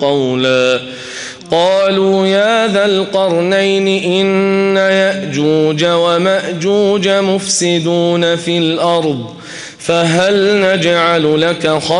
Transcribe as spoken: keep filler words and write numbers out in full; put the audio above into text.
قولا قالوا يا ذا القرنين إن يأجوج ومأجوج مفسدون في الأرض فهل نجعل لك خرجا